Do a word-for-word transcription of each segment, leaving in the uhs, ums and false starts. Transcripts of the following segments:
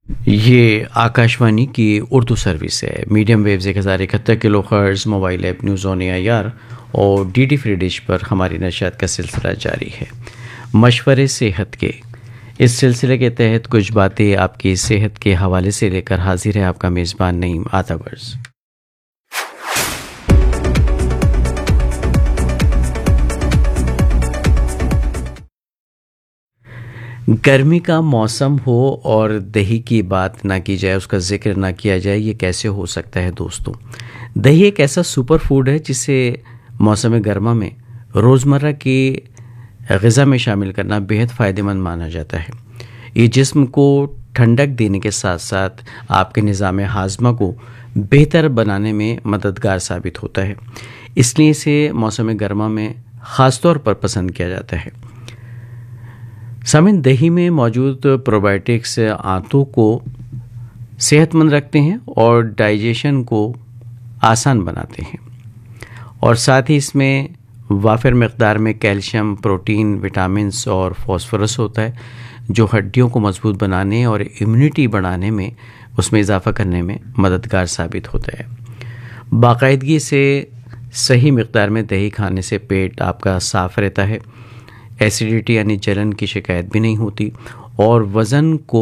ये आकाशवाणी की उर्दू सर्विस है। मीडियम वेव्स एक हज़ार इकहत्तर kilo hertz, mobile app news on AIR और डीडी फ्री डिश पर हमारी नशियात का सिलसिला जारी है। मशवरे सेहत के इस सिलसिले के तहत कुछ बातें आपकी सेहत के हवाले से लेकर हाजिर है आपका मेज़बान नईम आतावर्स। गर्मी का मौसम हो और दही की बात ना की जाए, उसका जिक्र ना किया जाए, ये कैसे हो सकता है दोस्तों। दही एक ऐसा सुपर फूड है जिसे मौसम गर्मा में रोज़मर्रा की ग़िज़ा में शामिल करना बेहद फ़ायदेमंद माना जाता है। ये जिस्म को ठंडक देने के साथ साथ आपके निज़ाम हाज़मा को बेहतर बनाने में मददगार साबित होता है, इसलिए इसे मौसम गर्मा में ख़ास तौर पर पसंद किया जाता है। सामिन, दही में मौजूद प्रोबायोटिक्स आंतों को सेहतमंद रखते हैं और डाइजेशन को आसान बनाते हैं, और साथ ही इसमें वाफिर मकदार में कैल्शियम, प्रोटीन, विटामिन्स और फास्फोरस होता है, जो हड्डियों को मजबूत बनाने और इम्यूनिटी बढ़ाने में उसमें इजाफ़ा करने में मददगार साबित होता है। बाकायदगी से सही मकदार में दही खाने से पेट आपका साफ़ रहता है, एसिडिटी यानी जलन की शिकायत भी नहीं होती और वज़न को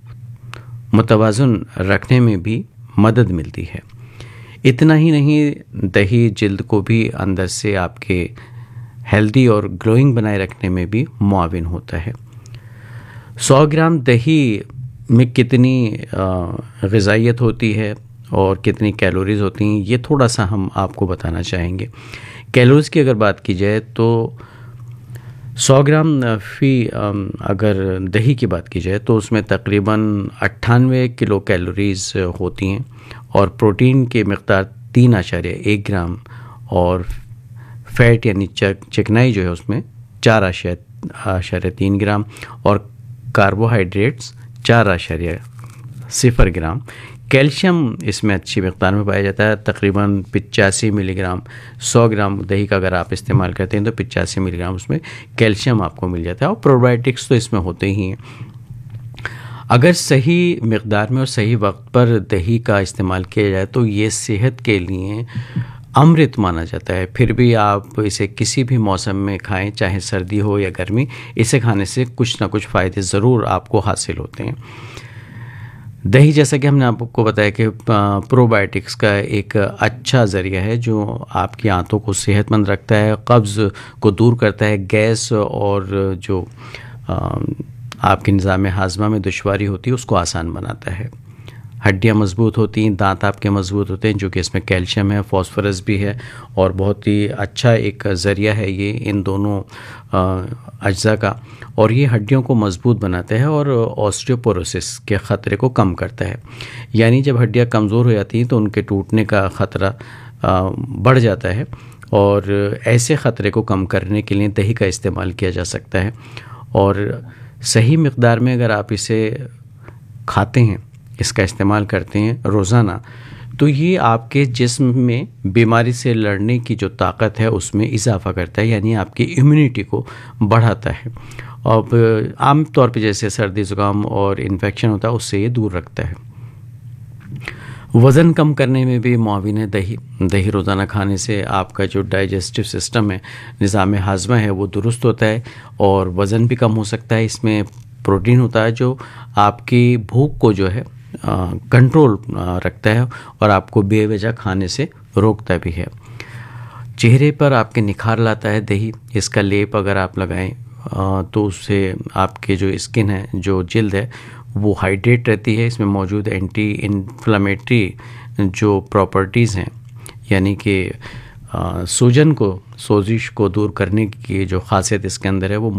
मुतवाज़न रखने में भी मदद मिलती है। इतना ही नहीं, दही जिल्द को भी अंदर से आपके हेल्दी और ग्लोइंग बनाए रखने में भी मुआविन होता है। सौ ग्राम दही में कितनी ग़िज़ाइयत होती है और कितनी कैलोरीज़ होती हैं, ये थोड़ा सा हम आपको बताना चाहेंगे। कैलोरीज़ की अगर बात की जाए तो सौ ग्राम फ़ी अगर दही की बात की जाए तो उसमें तकरीबन अट्ठानवे किलो कैलोरीज़ होती हैं, और प्रोटीन की मकदार तीन आशार्य एक ग्राम, और फैट यानी चक चिकनाई जो है उसमें चार आशार्य तीन ग्राम, और कार्बोहाइड्रेट्स चार आशार्य सिफर ग्राम। कैल्शियम इसमें अच्छी मकदार में पाया जाता है, तकरीबन पिचासी मिलीग्राम। सौ ग्राम दही का अगर आप इस्तेमाल करते हैं तो पिचासी मिलीग्राम उसमें कैल्शियम आपको मिल जाता है, और प्रोबायोटिक्स तो इसमें होते ही हैं। अगर सही मकदार में और सही वक्त पर दही का इस्तेमाल किया जाए तो ये सेहत के लिए अमृत माना जाता है। फिर भी आप इसे किसी भी मौसम में खाएं, चाहे सर्दी हो या गर्मी, इसे खाने से कुछ ना कुछ फ़ायदे ज़रूर आपको हासिल होते हैं। दही, जैसा कि हमने आपको बताया कि प्रोबायोटिक्स का एक अच्छा ज़रिया है जो आपकी आंतों को सेहतमंद रखता है, कब्ज़ को दूर करता है, गैस और जो आपके निज़ाम हाज़मा में दुश्वारी होती है उसको आसान बनाता है। हड्डियाँ मज़बूत होती हैं, दांत आपके मज़बूत होते हैं, जो कि इसमें कैल्शियम है, फास्फोरस भी है, और बहुत ही अच्छा एक ज़रिया है ये इन दोनों अज्जा का, और ये हड्डियों को मज़बूत बनाता है और ऑस्टियोपोरोसिस के ख़तरे को कम करता है। यानी जब हड्डियाँ कमज़ोर हो जाती हैं तो उनके टूटने का ख़तरा बढ़ जाता है, और ऐसे ख़तरे को कम करने के लिए दही का इस्तेमाल किया जा सकता है। और सही मकदार में अगर आप इसे खाते हैं, इसका इस्तेमाल करते हैं रोज़ाना, तो ये आपके जिस्म में बीमारी से लड़ने की जो ताकत है उसमें इजाफ़ा करता है, यानी आपकी इम्यूनिटी को बढ़ाता है। अब आम तौर पे जैसे सर्दी ज़ुकाम और इन्फेक्शन होता है उससे ये दूर रखता है। वज़न कम करने में भी मुआविन है दही। दही रोज़ाना खाने से आपका जो डाइजेस्टिव सिस्टम है, निज़ाम हाज़मा है, वो दुरुस्त होता है और वज़न भी कम हो सकता है। इसमें प्रोटीन होता है जो आपकी भूख को जो है कंट्रोल रखता है और आपको बेवजह खाने से रोकता भी है। चेहरे पर आपके निखार लाता है दही। इसका लेप अगर आप लगाएं तो उससे आपके जो स्किन है, जो जिल्द है, वो हाइड्रेट रहती है। इसमें मौजूद एंटी इन्फ्लेमेटरी जो प्रॉपर्टीज़ हैं, यानी कि सूजन को, सोजिश को दूर करने की जो खासियत इसके अंदर है, वो